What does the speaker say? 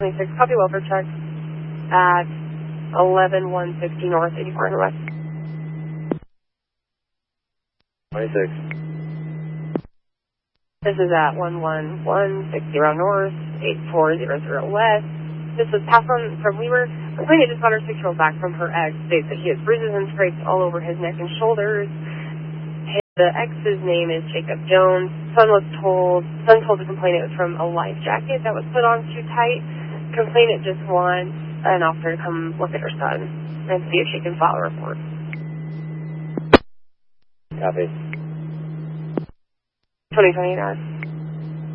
26, copy welfare check at 11160 North, 84 West. 26. This is at 11160 North, 8400 West. This was passed on from Weaver. Complainant just got her 6-year-old back from her ex. States that he has bruises and scrapes all over his neck and shoulders. The ex's name is Jacob Jones. Son told the complainant it was from a life jacket that was put on too tight. Complainant just wants an officer to come look at her son and see if she can file a report. Copy. 2029.